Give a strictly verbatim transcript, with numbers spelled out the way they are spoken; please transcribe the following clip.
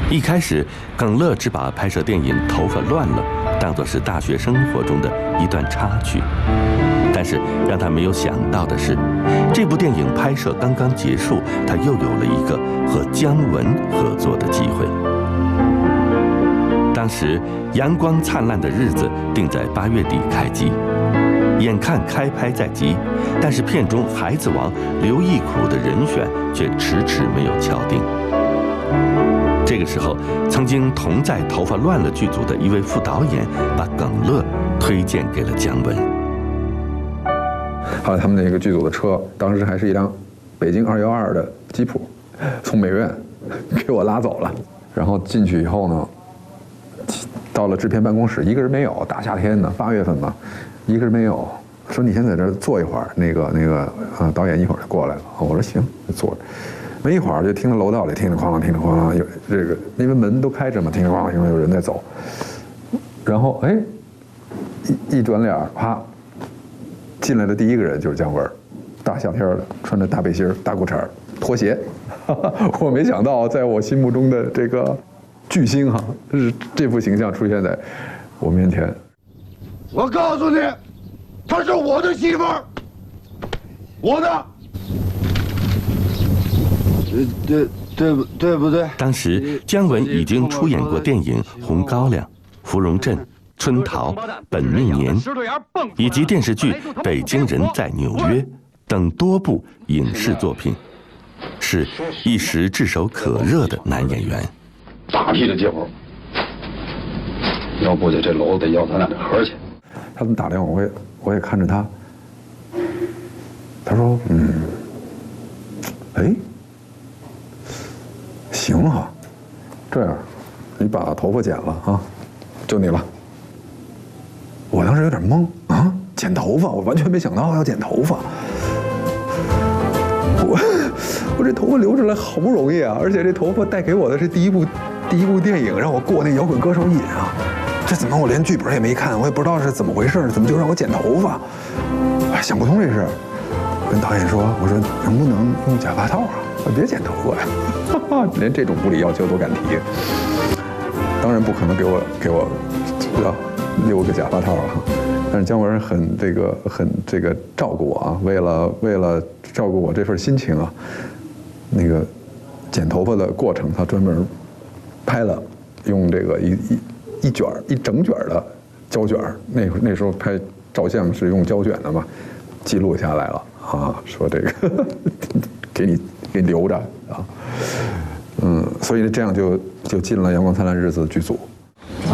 一开始，耿乐只把拍摄电影《头发乱了》当作是大学生活中的一段插曲，但是让他没有想到的是，这部电影拍摄刚刚结束，他又有了一个和姜文合作的机会。当时，《阳光灿烂的日子》定在八月底开机，眼看开拍在即，但是片中孩子王刘义苦的人选却迟迟没有敲定。这个时候，曾经同在《头发乱了》剧组的一位副导演把耿乐推荐给了姜文。 后来他们那个剧组的车，当时还是一辆北京二幺二的吉普，从美院给我拉走了。然后进去以后呢，到了制片办公室，一个人没有，大夏天的，八月份嘛，一个人没有。说你先在这儿坐一会儿，那个那个呃导演一会儿就过来了。我说行，就坐着。没一会儿就听到楼道里叮铃哐啷，叮铃哐啷，有这个因为门都开着嘛，叮铃哐啷，因为有人在走。然后哎，一一转脸，啪，进来的第一个人就是姜文，大夏天的，穿着大背心、大裤衩、拖鞋。我没想到，在我心目中的这个巨星哈，是这副形象出现在我面前。 我告诉你，她是我的媳妇儿，我的。对对不对不对？ 当时姜文已经出演过电影《红高粱》《芙蓉镇》《春桃》《本命年》，以及电视剧《北京人在纽约》等多部影视作品，是一时炙手可热的男演员。 大批的接活，要估计这楼得要咱俩这盒去。 他们打电话，我也我也看着他，他说嗯，哎。行哈，这样，你把头发剪了啊，就你了。我当时有点懵啊，剪头发，我完全没想到要剪头发。我我这头发留着来好不容易啊，而且这头发带给我的是第一部第一部电影，让我过那摇滚歌手瘾啊。这怎么我连剧本也没看，我也不知道是怎么回事，怎么就让我剪头发？我想不通这事。跟导演说，我说能不能用假发套啊？别剪头发呀！连这种物理要求都敢提，当然不可能给我给我要留个假发套啊。但是姜文很这个很这个照顾我啊，为了为了照顾我这份心情啊，那个剪头发的过程他专门拍了，用这个一一一卷一整卷的胶卷，那那时候拍照相是用胶卷的嘛，记录下来了啊，说这个给你。给留着啊，嗯，所以这样就就进了《阳光灿烂日子》剧组。